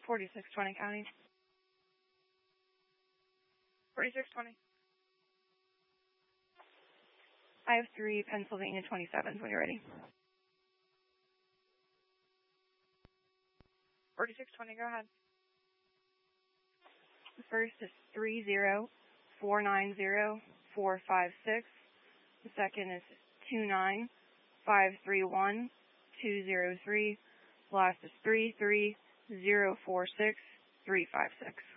4620 County. 4620. I have 3 Pennsylvania 27s when you're ready. 4620, go ahead. The first is 30490-456. The second is 29531-203. The last is 33046-356.